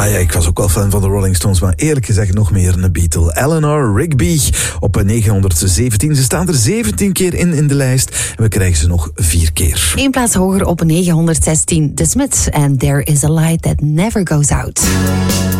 Ja, ik was ook wel fan van de Rolling Stones, maar eerlijk gezegd nog meer een Beatle. Eleanor Rigby op 917. Ze staan er 17 keer in de lijst en we krijgen ze nog 4 keer. 1 plaats hoger op 916. The Smiths and There is a Light That Never Goes Out.